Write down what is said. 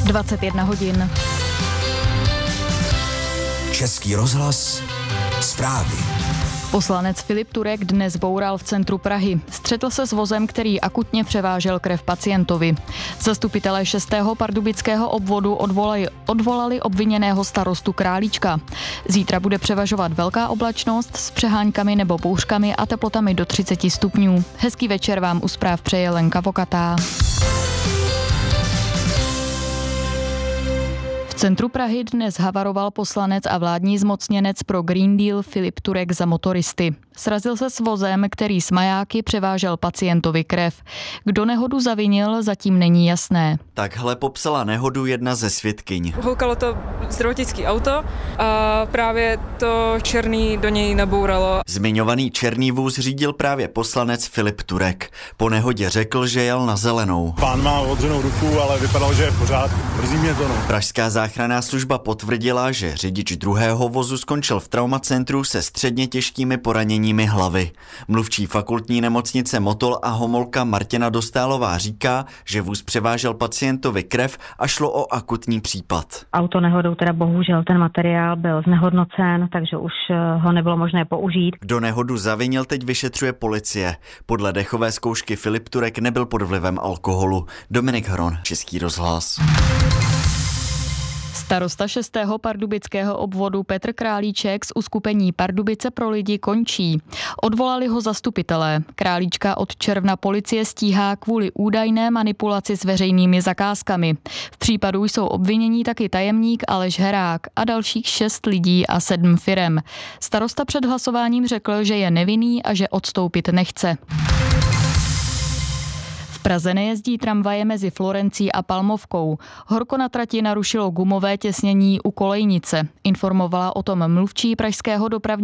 21 hodin. Český rozhlas, zprávy. Poslanec Filip Turek dnes boural v centru Prahy. Střetl se s vozem, který akutně převážel krev pacientovi. Zastupitelé 6. pardubického obvodu odvolali obviněného starostu Králíčka. Zítra bude převažovat velká oblačnost s přeháňkami nebo bouřkami a teplotami do 30 stupňů. Hezký večer vám u zpráv přeje Lenka Vokatá. V centru Prahy dnes havaroval poslanec a vládní zmocněnec pro Green Deal Filip Turek za motoristy. Srazil se s vozem, který s majáky převážel pacientovi krev. Kdo nehodu zavinil, zatím není jasné. Takhle popsala nehodu jedna ze svědkyň. Houkalo to zdravotnické auto a právě to černý do něj nabouralo. Zmiňovaný černý vůz řídil právě poslanec Filip Turek. Po nehodě řekl, že jel na zelenou. Pán má odřenou ruku, ale vypadalo, že je v pořádku. Mrzí mě to, no. Pražská záchranná služba potvrdila, že řidič druhého vozu skončil v traumacentru se středně těžkými poraněními hlavy. Mluvčí fakultní nemocnice Motol a Homolka Martina Dostálová říká, že vůz převážel pacientovi krev a šlo o akutní případ. Autonehodou teda bohužel ten materiál byl znehodnocen, takže už ho nebylo možné použít. Kdo nehodu zavinil, teď vyšetřuje policie. Podle dechové zkoušky Filip Turek nebyl pod vlivem alkoholu. Dominik Hron, Český rozhlas. Starosta 6. pardubického obvodu Petr Králíček z uskupení Pardubice pro lidi končí. Odvolali ho zastupitelé. Králíčka od června policie stíhá kvůli údajné manipulaci s veřejnými zakázkami. V případu jsou obvinění taky tajemník Aleš Herák a dalších 6 lidí a 7 firem. Starosta před hlasováním řekl, že je nevinný a že odstoupit nechce. V Praze nejezdí tramvaje mezi Florencí a Palmovkou. Horko na trati narušilo gumové těsnění u kolejnice. Informovala o tom mluvčí pražského dopravního